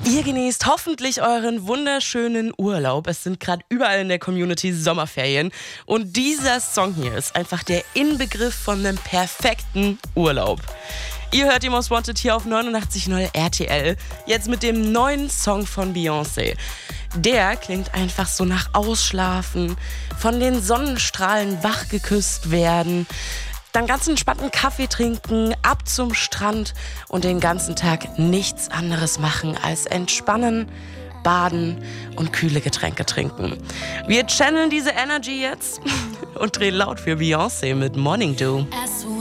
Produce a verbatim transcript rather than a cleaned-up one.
Ihr genießt hoffentlich euren wunderschönen Urlaub. Es sind gerade überall in der Community Sommerferien. Und dieser Song hier ist einfach der Inbegriff von einem perfekten Urlaub. Ihr hört die Most Wanted hier auf neunundachtzig Komma null R T L. Jetzt mit dem neuen Song von Beyoncé. Der klingt einfach so nach Ausschlafen, von den Sonnenstrahlen wachgeküsst werden, dann ganz entspannten Kaffee trinken, ab zum Strand und den ganzen Tag nichts anderes machen als entspannen, baden und kühle Getränke trinken. Wir channeln diese Energy jetzt und drehen laut für Beyoncé mit Morning Dew.